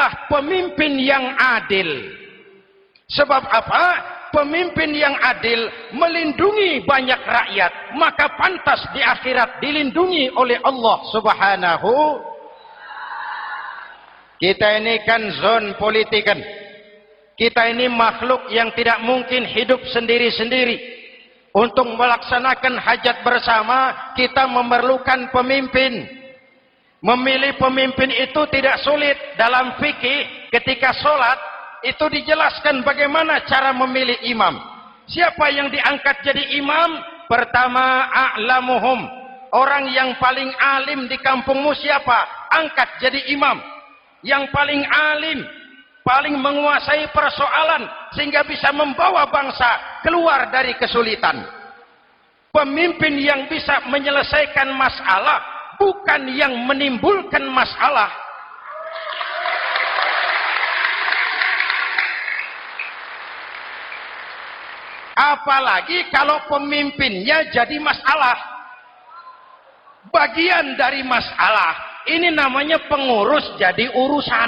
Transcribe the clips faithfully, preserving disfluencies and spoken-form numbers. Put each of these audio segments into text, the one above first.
adalah pemimpin yang adil. Sebab apa? Pemimpin yang adil melindungi banyak rakyat, maka pantas di akhirat dilindungi oleh Allah Subhanahu. Kita ini kan zon politikan. Kita ini makhluk yang tidak mungkin hidup sendiri-sendiri. Untuk melaksanakan hajat bersama, kita memerlukan pemimpin. Memilih pemimpin itu tidak sulit. Dalam fikih, ketika sholat, itu dijelaskan bagaimana cara memilih imam. Siapa yang diangkat jadi imam? Pertama, a'lamuhum. Orang yang paling alim di kampungmu siapa? Angkat jadi imam. Yang paling alim, paling menguasai persoalan, sehingga bisa membawa bangsa keluar dari kesulitan. Pemimpin yang bisa menyelesaikan masalah, bukan yang menimbulkan masalah. Apalagi kalau pemimpinnya jadi masalah, bagian dari masalah. Ini namanya pengurus jadi urusan.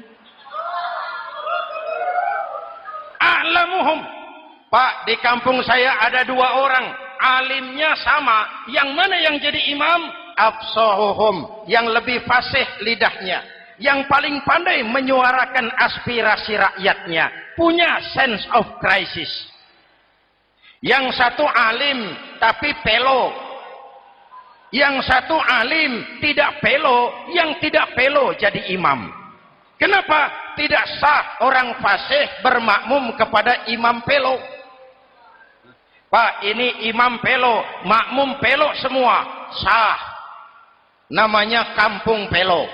A'lamuhum. Pak, di kampung saya ada dua orang, alimnya sama. Yang mana yang jadi imam? Afsahuhum, yang lebih fasih lidahnya, yang paling pandai menyuarakan aspirasi rakyatnya, punya sense of crisis. Yang satu alim tapi pelo. Yang satu alim tidak pelo, yang tidak pelo jadi imam. Kenapa tidak sah orang fasih bermakmum kepada imam pelo? Pak, ini imam pelo, makmum pelo semua, sah. Namanya kampung pelo.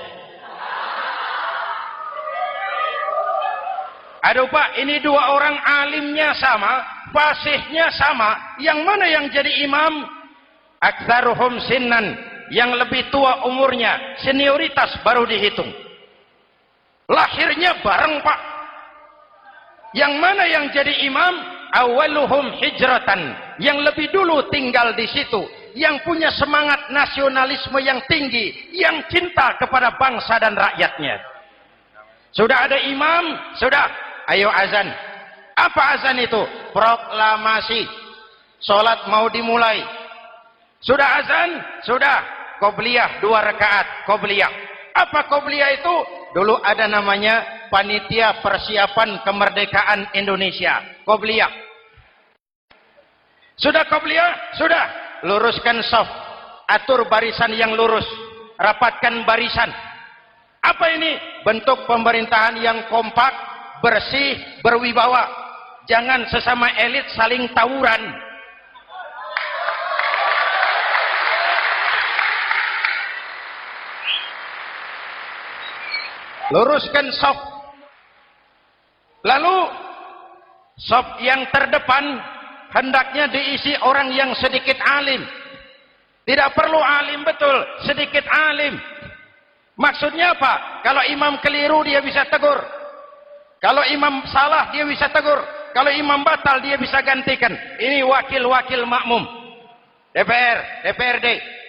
Aduh Pak, ini dua orang alimnya sama, fasihnya sama, yang mana yang jadi imam? Aktsaruhum sinnan, yang lebih tua umurnya, senioritas baru dihitung. Lahirnya bareng Pak. Yang mana yang jadi imam? Awaluhum hijratan, yang lebih dulu tinggal di situ, yang punya semangat nasionalisme yang tinggi, yang cinta kepada bangsa dan rakyatnya. Sudah ada imam, sudah, ayo azan. Apa azan itu? Proklamasi. Salat mau dimulai. Sudah azan? Sudah. Qobliyah dua rakaat. Qobliyah. Apa qobliyah itu? Dulu ada namanya Panitia Persiapan Kemerdekaan Indonesia. Qobliyah. Sudah qobliyah? Sudah. Luruskan shaf. Atur barisan yang lurus. Rapatkan barisan. Apa ini? Bentuk pemerintahan yang kompak, bersih, berwibawa. Jangan sesama elit saling tawuran. Luruskan shaf. Lalu shaf yang terdepan hendaknya diisi orang yang sedikit alim. Tidak perlu alim betul, sedikit alim. Maksudnya apa? Kalau imam keliru dia bisa tegur. Kalau imam salah dia bisa tegur. Kalau imam batal dia bisa gantikan. Ini wakil-wakil makmum. D P R, D P R D.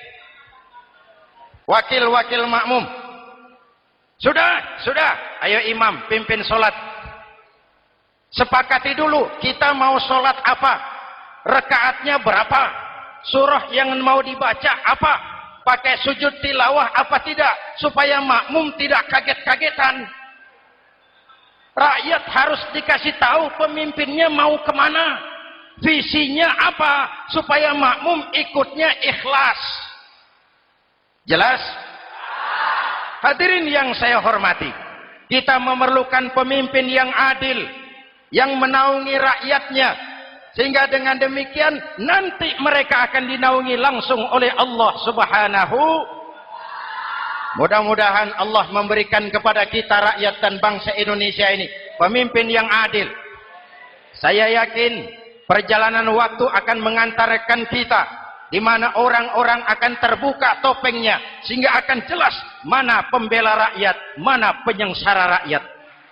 Wakil-wakil makmum. Sudah, sudah. Ayo imam, pimpin sholat. Sepakati dulu, kita mau sholat apa? Rekaatnya berapa? Surah yang mau dibaca apa? Pakai sujud tilawah apa tidak? Supaya makmum tidak kaget-kagetan. Rakyat harus dikasih tahu pemimpinnya mau kemana. Visinya apa? Supaya makmum ikutnya ikhlas. Jelas? Hadirin yang saya hormati, kita memerlukan pemimpin yang adil, yang menaungi rakyatnya, sehingga dengan demikian nanti mereka akan dinaungi langsung oleh Allah Subhanahu. Mudah-mudahan Allah memberikan kepada kita rakyat dan bangsa Indonesia ini pemimpin yang adil. Saya yakin perjalanan waktu akan mengantarkan kita di mana orang-orang akan terbuka topengnya, sehingga akan jelas mana pembela rakyat, mana penyengsara rakyat.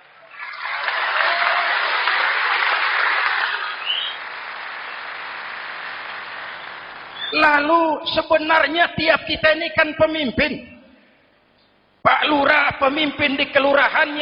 Lalu sebenarnya tiap kita ini kan pemimpin. Pak Lurah pemimpin di kelurahannya.